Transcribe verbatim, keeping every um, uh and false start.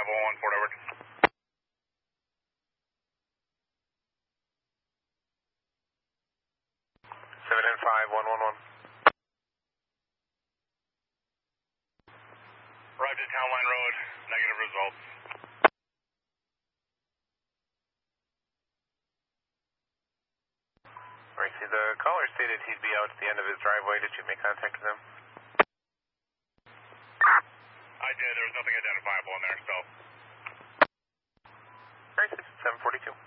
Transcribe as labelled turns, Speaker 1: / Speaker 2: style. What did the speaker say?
Speaker 1: five one one, Fort Edward.
Speaker 2: seven N five one one one.
Speaker 1: Arrived at Town Line Road, negative results.
Speaker 2: Right, see, the caller stated he'd be out at the end of his driveway. Did you make contact with him?
Speaker 1: I did, there was nothing identifiable in there, so.
Speaker 2: Alright, seven forty-two.